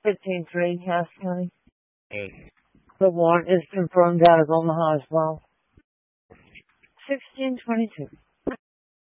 15-3, Cass County. 8. The warrant is confirmed out of Omaha as well. 1622.